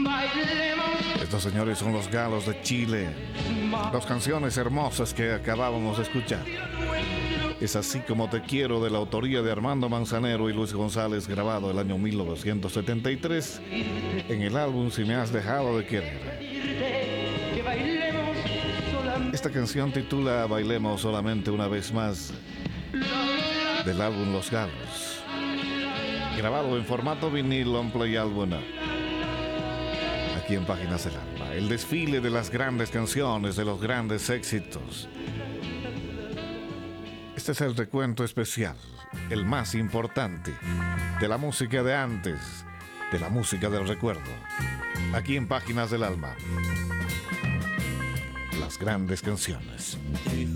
Estos señores son los Galos de Chile. Dos canciones hermosas que acabábamos de escuchar. Es así como te quiero, de la autoría de Armando Manzanero y Luis González, grabado el año 1973 en el álbum Si me has dejado de querer. Esta canción titula Bailemos solamente una vez más, del álbum Los Galos, grabado en formato vinil on play álbum, aquí en Páginas del Alma. El desfile de las grandes canciones, de los grandes éxitos. Este es el recuento especial, el más importante, de la música de antes, de la música del recuerdo, aquí en Páginas del Alma. Las grandes canciones.